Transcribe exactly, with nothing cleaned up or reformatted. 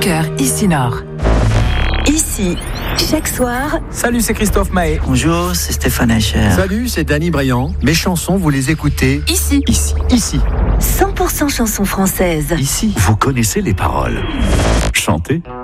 cœur Ici Nord. Ici, chaque soir. Salut, c'est Christophe Mahé. Bonjour, c'est Stéphane Eicher. Salut, c'est Danny Briand. Mes chansons, vous les écoutez Ici. Ici. Ici. cent pour cent chansons françaises. Ici, Vous connaissez les paroles. Chantez.